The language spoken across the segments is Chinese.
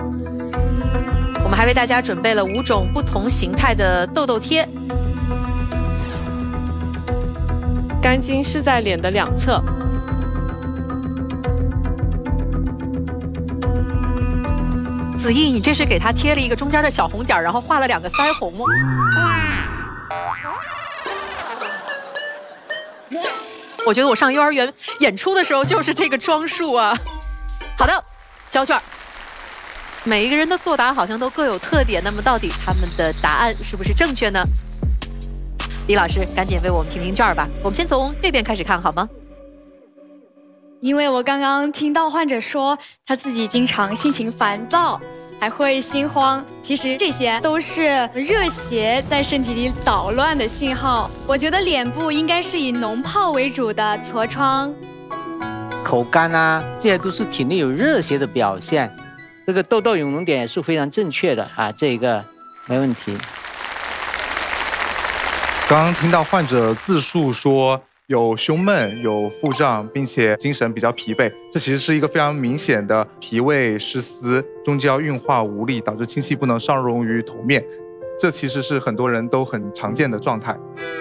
我们还为大家准备了5种不同形态的痘痘贴。 干巾是在脸的2侧。 子毅，你这是给它贴了一个中间的小红点，然后画了2个腮红吗？我觉得我上幼儿园演出的时候就是这个装束啊。好的，交卷。每一个人的作答好像都各有特点，那么到底他们的答案是不是正确呢？李老师，赶紧为我们评评卷吧。我们先从这边开始看好吗？ 因为我刚刚听到患者说他自己经常心情烦躁，还会心慌，其实这些都是热邪在身体里捣乱的信号。我觉得脸部应该是以脓疱为主的痤疮。 口干啊，这些都是体内有热邪的表现。这个痘痘有脓点也是非常正确的啊，这个没问题。 刚刚听到患者自述说有胸闷、有腹胀，并且精神比较疲惫，这其实是一个非常明显的脾胃失司，中焦运化无力，导致清气不能上溶于头面。这其实是很多人都很常见的状态。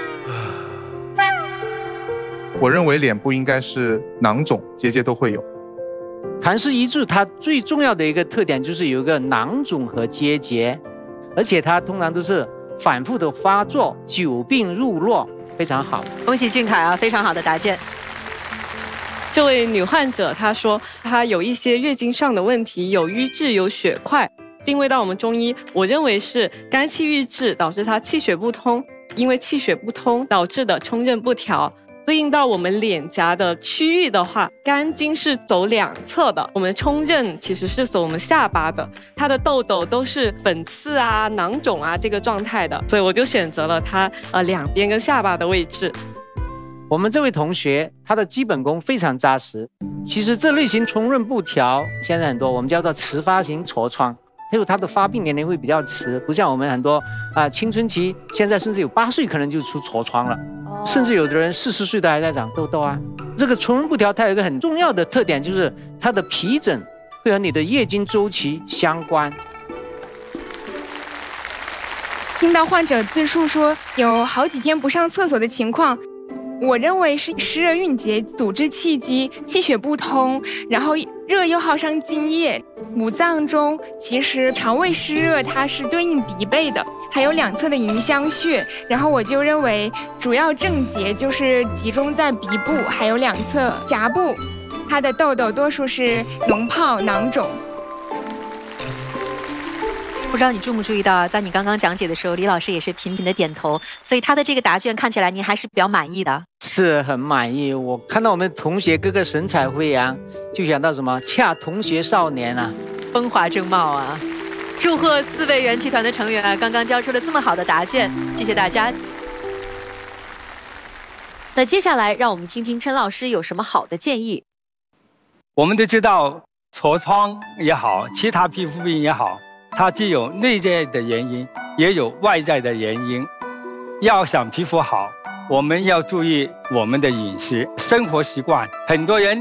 我认为脸部应该是囊肿，节节都会有。 痰湿遗注它最重要的一个特点就是有一个囊肿和结节，而且它通常都是反复的发作，久病入络，非常好。 恭喜俊凯啊，非常好的答卷。 这位女患者她说她有一些月经上的问题，有瘀滞，有血块，定位到我们中医，我认为是肝气郁滞导致她气血不通，因为气血不通导致的冲任不调。对应到我们脸颊的区域的话，肝经是走2侧的，我们冲任其实是走我们下巴的，它的痘痘都是粉刺啊、囊肿啊这个状态的，所以我就选择了它2边跟下巴的位置。 我们这位同学他的基本功非常扎实，其实这类型冲任不调现在很多，我们叫做迟发型痤疮，还有它的发病年龄会比较迟，不像我们很多青春期，现在甚至有8岁可能就出痤疮了。甚至有的人40岁都还在长痘痘啊。这个冲任不调它有一个很重要的特点，就是它的皮疹会和你的月经周期相关。 听到患者自述说有好几天不上厕所的情况，我认为是湿热蕴结阻滞气机，气血不通，然后热又耗伤津液。五脏中其实肠胃湿热它是对应鼻背的，还有2侧的迎香穴，然后我就认为主要症结就是集中在鼻部还有2侧颊部，它的痘痘多数是脓疱囊肿。 不知道你注没注意到，在你刚刚讲解的时候，李老师也是频频的点头，所以他的这个答卷看起来您还是比较满意的。 是很满意，我看到我们同学个个神采飞扬，就想到什么恰同学少年啊， 风华正茂啊！祝贺4位元气团的成员啊，刚刚交出了这么好的答卷，谢谢大家。那接下来让我们听听陈老师有什么好的建议。 我们都知道痤疮也好，其他皮肤病也好，它既有内在的原因，也有外在的原因。要想皮肤好，我们要注意我们的饮食、生活习惯。很多人